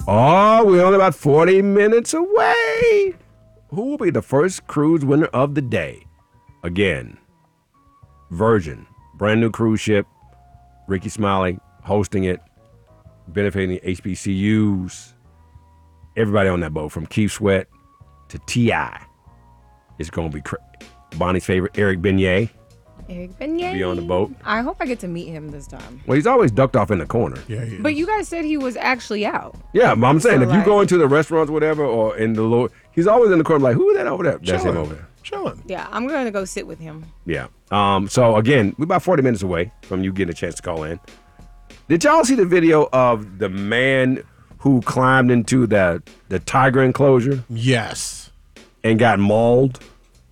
Oh, we're only about 40 minutes away. Who will be the first cruise winner of the day? Again, Virgin, brand new cruise ship. Ricky Smiley hosting it, benefiting the HBCUs. Everybody on that boat, from Keith Sweat to T.I. It's going to be Bonnie's favorite, Eric Beignet. Eric Beignet. Be on the boat. I hope I get to meet him this time. Well, he's always ducked off in the corner. Yeah, he is. But you guys said he was actually out. Yeah, but I'm saying, So, if you like- go into the restaurants or whatever, or in the lower, he's always in the corner like, who is that over there? That's him over there. Chilling. Yeah, I'm going to go sit with him. Yeah. So, again, we're about 40 minutes away from you getting a chance to call in. Did y'all see the video of the man who climbed into the tiger enclosure Yes. and got mauled?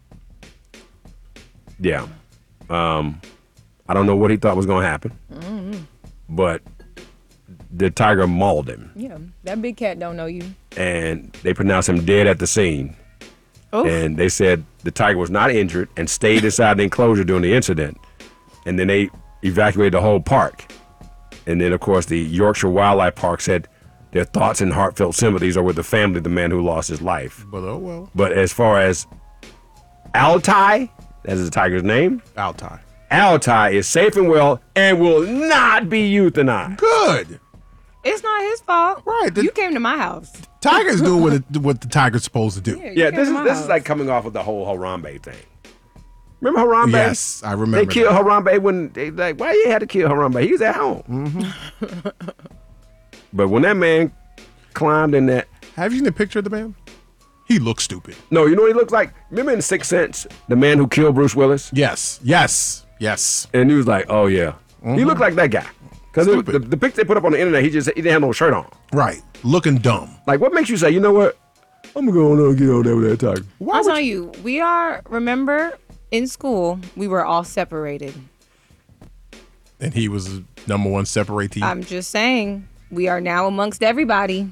Yeah. I don't know what he thought was going to happen, but the tiger mauled him, Yeah, that big cat don't know you. and they pronounced him dead at the scene. Oh, And they said the tiger was not injured and stayed inside the enclosure during the incident. And then they evacuated the whole park. And then, of course, the Yorkshire Wildlife Park said their thoughts and heartfelt sympathies are with the family of the man who lost his life. But oh well. But as far as Altai, that is the tiger's name, Altai. Altai is safe and well and will not be euthanized. Good. it's not his fault. Right, You came to my house. Tiger's doing what the tiger's supposed to do. You Yeah, came this to is my this is house. like coming off of the whole Harambe thing. Remember Harambe? Yes, I remember. They killed that. Harambe when they like, why you had to kill Harambe? He was at home. Mm-hmm. But when that man climbed in that, Have you seen the picture of the man? He looks stupid. no, you know what he looks like? Remember in Sixth Sense, the man who killed Bruce Willis? Yes. Yes. Yes. And he was like, oh yeah. He looked like that guy. Because Stupid. the picture they put up on the internet, he didn't have no shirt on. Right. Looking dumb. Like, what makes you say, you know what? I'm going to go on there and get on there with that tiger. Why I'll would tell you, remember in school, we were all separated. And he was number one separatee. I'm just saying, we are now amongst everybody.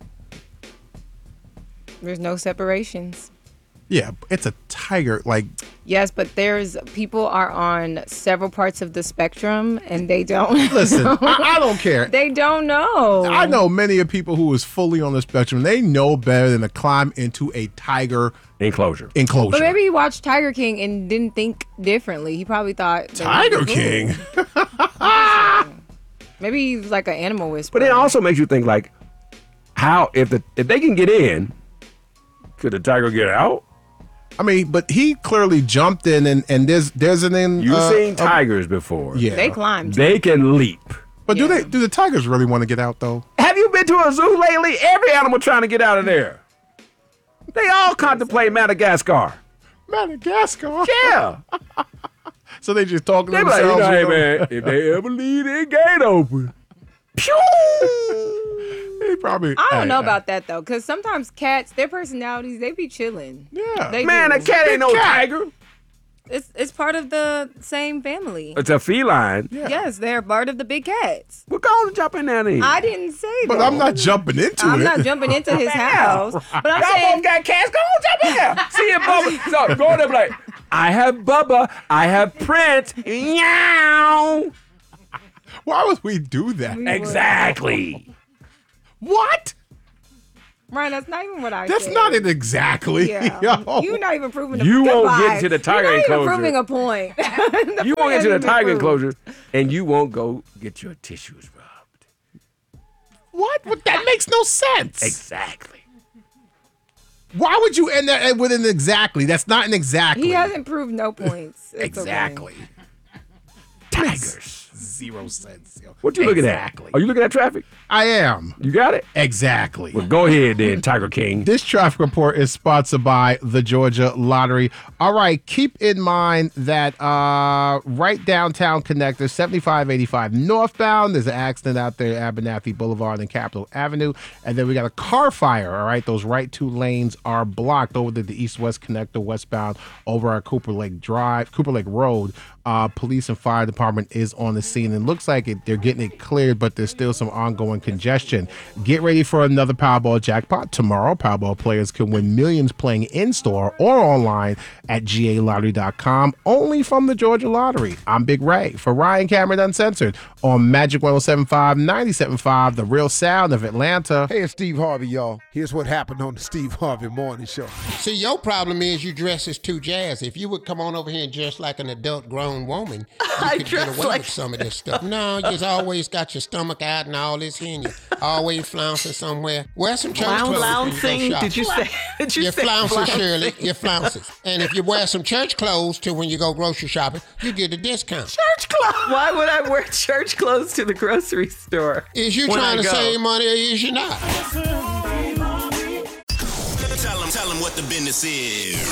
There's no separations. Yeah, it's a tiger. Like, Yes, but people are on several parts of the spectrum and they don't listen, I don't care. they don't know. I know many of people who is fully on the spectrum. They know better than to climb into a tiger Enclosure. enclosure. But maybe he watched Tiger King and didn't think differently. He probably thought that Tiger was cool. King. Maybe he was like an animal whisperer. But it also makes you think, like, how, if they can get in, could the tiger get out? I mean, but he clearly jumped in, and there's an in. You've seen tigers before. Yeah. They climbed. They can leap. But Yeah. do the tigers really want to get out though? Have you been to a zoo lately? Every animal trying to get out of there. They all contemplate Madagascar. Madagascar. Yeah. So they just talking to They be like, themselves. hey you know? man, if they ever leave their gate open, pew! They probably. I don't hey, know about that though, because sometimes cats, their personalities, they be chilling. Yeah. They Man, do. a cat ain't no tiger. It's part of the same family. It's a feline. Yeah. Yes, they're part of the big cats. We're going to jump in there then. I didn't say that. But I'm not jumping into I'm it. not jumping into his house. But I'm Y'all saying both got cats. Go on, jump in there. See if Bubba. So go in there and be like, I have Bubba. I have Prince. Meow. Why would we do that? Exactly. What? Ryan, that's not even what I That's said. not it exactly. Yeah. Yo. You're not even proving a You won't goodbye. get to the tiger You're not enclosure. even proving a point. You won't get to the tiger enclosure, and you won't go get your tissues rubbed. What? But that makes no sense. Exactly. Why would you end that with an exactly? That's not an exactly. He hasn't proved no points. It's okay. exactly. Tigers. 0 cents. Yo. What you looking Exactly. at? Are you looking at traffic? I am. You got it? Exactly. Well, go ahead then, Tiger King. This traffic report is sponsored by the Georgia Lottery. All right, keep in mind that right downtown connector, 7585 northbound, there's an accident out there at Abernathy Boulevard and Capitol Avenue. And then we got a car fire, all right? Those right two lanes are blocked over the east-west connector westbound over our Cooper Lake Road. Police and fire department is on the scene. It looks like they're getting it cleared, but there's still some ongoing congestion. Get ready for another Powerball jackpot tomorrow. Powerball players can win millions playing in-store or online at GALottery.com, only from the Georgia Lottery. I'm Big Ray for Ryan Cameron Uncensored on Magic 107.5, 97.5, the real sound of Atlanta. Hey, it's Steve Harvey, y'all. Here's what happened on the Steve Harvey Morning Show. See, your problem is you dress as too jazzy. If you would come on over here and dress like an adult grown woman, you could get away with some of this stuff. No, you just always got your stomach out and all this here, and you always flouncing somewhere. Wear some church clothes. Flouncing? Did you say? You're flouncing, Shirley. You're flouncing. And if you wear some church clothes to when you go grocery shopping, you get a discount. Church clothes? Why would I wear church clothes to the grocery store? Is you trying to save money or is you not? Tell them what the business is.